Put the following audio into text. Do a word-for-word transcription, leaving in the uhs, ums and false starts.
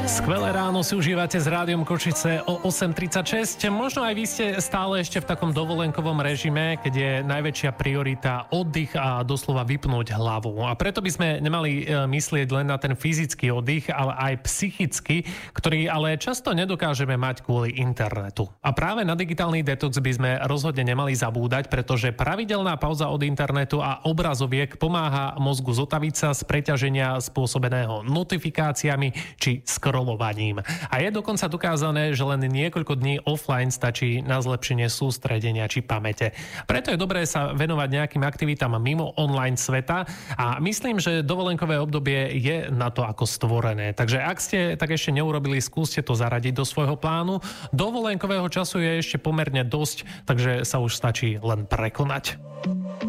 Skvelé ráno si užívate s Rádiom Košice o osem tridsaťšesť. Možno aj vy ste stále ešte v takom dovolenkovom režime, keď je najväčšia priorita oddych a doslova vypnúť hlavu. A preto by sme nemali myslieť len na ten fyzický oddych, ale aj psychický, ktorý ale často nedokážeme mať kvôli internetu. A práve na digitálny detox by sme rozhodne nemali zabúdať, pretože pravidelná pauza od internetu a obrazoviek pomáha mozgu zotaviť sa z preťaženia spôsobeného notifikáciami či scrollovaním. A je dokonca dokázané, že len niekoľko dní offline stačí na zlepšenie sústredenia či pamäte. Preto je dobré sa venovať nejakým aktivitám mimo online sveta a myslím, že dovolenkové obdobie je na to ako stvorené. Takže ak ste tak ešte neurobili, skúste to zaradiť do svojho plánu. Dovolenkového času je ešte pomerne dosť, takže sa už stačí len prekonať.